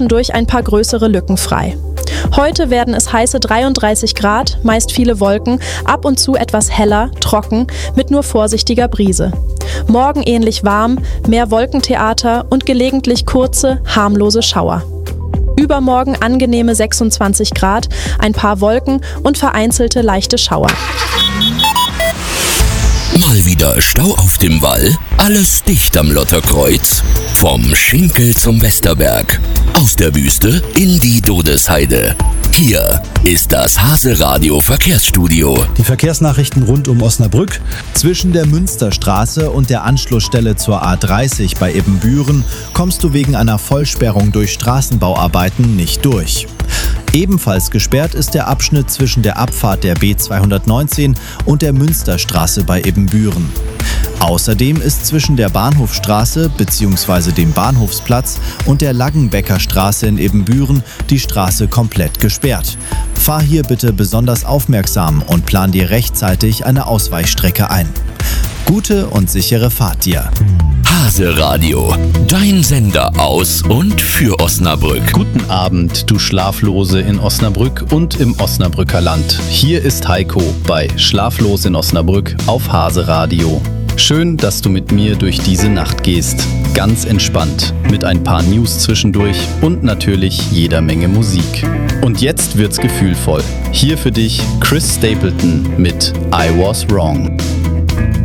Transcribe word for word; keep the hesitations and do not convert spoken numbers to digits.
zwischendurch ein paar größere Lücken frei. Heute werden es heiße dreiunddreißig Grad, meist viele Wolken, ab und zu etwas heller, trocken, mit nur vorsichtiger Brise. Morgen ähnlich warm, mehr Wolkentheater und gelegentlich kurze, harmlose Schauer. Übermorgen angenehme sechsundzwanzig Grad, ein paar Wolken und vereinzelte leichte Schauer. Mal wieder Stau auf dem Wall? Alles dicht am Lotterkreuz. Vom Schinkel zum Westerberg. Aus der Wüste in die Dodesheide. Hier ist das Hase-Radio Verkehrsstudio. Die Verkehrsnachrichten rund um Osnabrück. Zwischen der Münsterstraße und der Anschlussstelle zur A dreißig bei Ebenbüren kommst du wegen einer Vollsperrung durch Straßenbauarbeiten nicht durch. Ebenfalls gesperrt ist der Abschnitt zwischen der Abfahrt der B zweihundertneunzehn und der Münsterstraße bei Ebenbüren. Außerdem ist zwischen der Bahnhofstraße bzw. dem Bahnhofsplatz und der Laggenbecker Straße in Ebenbüren die Straße komplett gesperrt. Fahr hier bitte besonders aufmerksam und plan dir rechtzeitig eine Ausweichstrecke ein. Gute und sichere Fahrt dir. Hase-Radio, dein Sender aus und für Osnabrück. Guten Abend, du Schlaflose in Osnabrück und im Osnabrücker Land. Hier ist Heiko bei Schlaflos in Osnabrück auf Hase-Radio. Schön, dass du mit mir durch diese Nacht gehst. Ganz entspannt, mit ein paar News zwischendurch und natürlich jeder Menge Musik. Und jetzt wird's gefühlvoll. Hier für dich Chris Stapleton mit I Was Wrong.